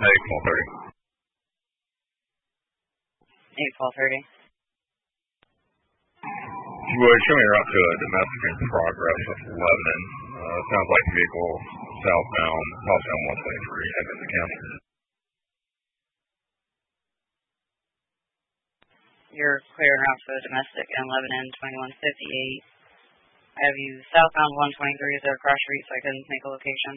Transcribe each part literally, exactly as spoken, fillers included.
eight twelve thirty. eight twelve thirty. Well, showing you're up to a domestic in progress of Lebanon. Uh, sounds like vehicle southbound, southbound one twenty-three, heading to county. You're clear route for the domestic in Lebanon, twenty-one fifty-eight. I have you southbound one twenty-three. Is there a cross street so I can make a location?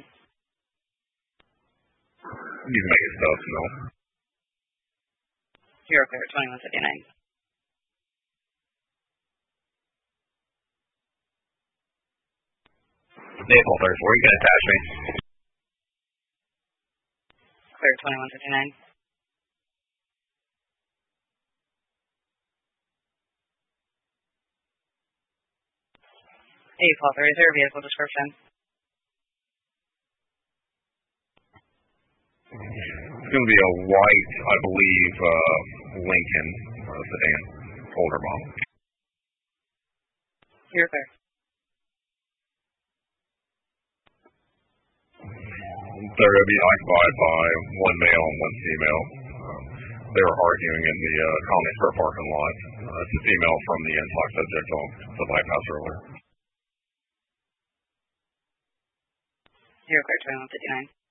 You can make it south, no. You're clear, twenty-one fifty-nine. April thirty-four, you can attach me. Clear, twenty-one fifty-nine. eight twelve thirty, is there a vehicle description? It's going to be a white, I believe, uh, Lincoln uh, sedan, older model. You're clear. They're going to be occupied by one male and one female. Uh, they were arguing in the uh, Colony Square parking lot. Uh, it's a female from the inside subject on the bypass earlier. You're clear, twenty-one fifty-nine.